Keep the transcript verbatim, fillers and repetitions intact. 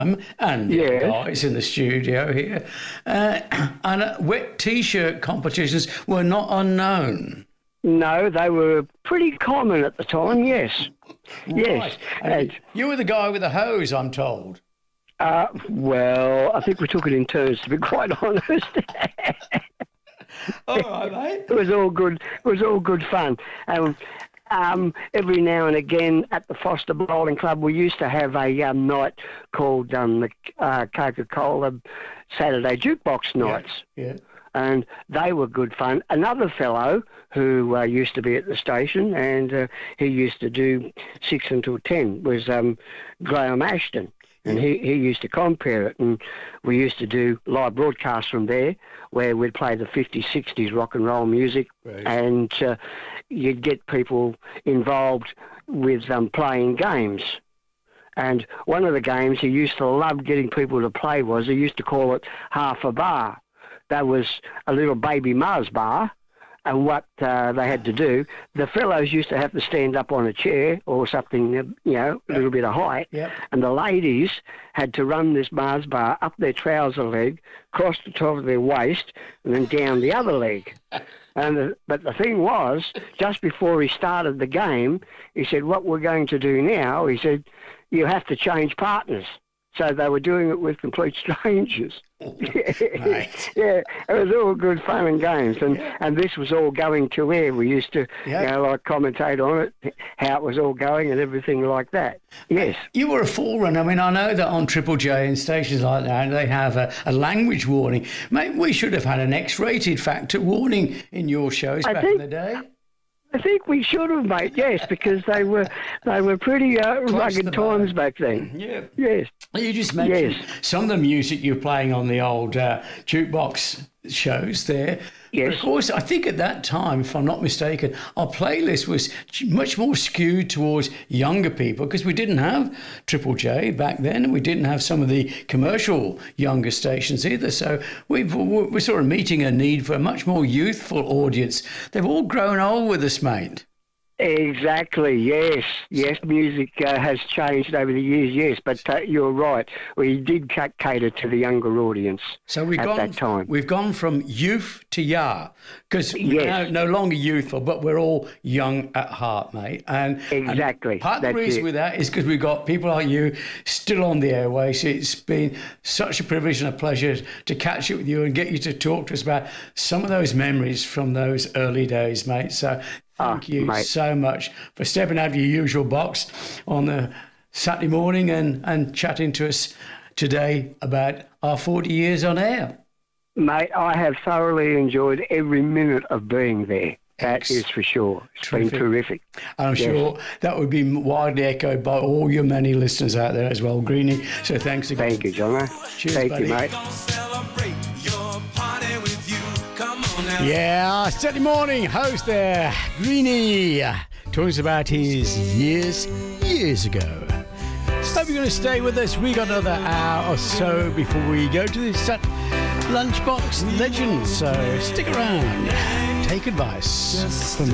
and Yes. the guys in the studio here. Uh, and uh, wet T-shirt competitions were not unknown. No, they were pretty common at the time, yes. Yes. Right. And And, you were the guy with the hose, I'm told. uh, well, I think we took it in turns, to be quite honest. All right, mate. It was all good. It was all good fun. And um, every now and again at the Foster Bowling Club, we used to have a um, night called um, the uh, Coca-Cola Saturday Jukebox Nights. Yeah. And they were good fun. Another fellow who uh, used to be at the station, and uh, he used to do six until ten, was um, Graham Ashton. And he, he used to compare it, and we used to do live broadcasts from there where we'd play the fifties, sixties rock and roll music, Right. and uh, you'd get people involved with um, playing games. And one of the games he used to love getting people to play was, he used to call it half a bar. That was a little baby Mars bar, and what uh, they had to do, the fellows used to have to stand up on a chair or something, uh, you know, a little bit of height, Yep. and the ladies had to run this Mars bar up their trouser leg, across the top of their waist, and then down the other leg. And the, but the thing was, just before he started the game, he said, what we're going to do now, he said, you have to change partners. So they were doing it with complete strangers. Right. Yeah, it was all good fun and games, and Yeah. and this was all going to air. We used to, Yeah. you know, like commentate on it, how it was all going and everything like that. Yes. You were a forerunner. I mean, I know that on Triple J and stations like that, they have a, a language warning. Mate, we should have had an X-rated factor warning in your shows I back think- in the day. I think we should have, mate. Yes, because they were they were pretty uh, to rugged the times bone. back then. Yeah. Yes. You just mentioned Yes. some of the music you're playing on the old uh, jukebox shows there. Yes. But of course, I think at that time, if I'm not mistaken, our playlist was much more skewed towards younger people because we didn't have Triple J back then, and we didn't have some of the commercial younger stations either. So we've, we're sort of meeting a need for a much more youthful audience. They've all grown old with us, mate. Exactly, yes. Yes, music uh, has changed over the years, yes, but uh, you're right. We did ca- cater to the younger audience So we've at gone, that time. we've gone from youth to ya, because we're Yes. no, no longer youthful, but we're all young at heart, mate. And Exactly, and part of the that's reason it. with that is because we've got people like you still on the airways. It's been such a privilege and a pleasure to catch up with you and get you to talk to us about some of those memories from those early days, mate. So thank Ah, you mate. so much for stepping out of your usual box on the Saturday morning and, and chatting to us today about our forty years on air. Mate, I have thoroughly enjoyed every minute of being there. That Ex- is for sure. It's Terrific. been terrific. And I'm Yes. sure that would be widely echoed by all your many listeners out there as well, Greenie. So thanks again. Thank you, Jono. Cheers, Thank buddy. you, mate. Celebrate your party with you. Come on now. Yeah, Saturday morning host there, Greenie, talks about his years, years ago. Hope you're going to stay with us. We got another hour or so before we go to the set Lunchbox Legends. So stick around. Take advice from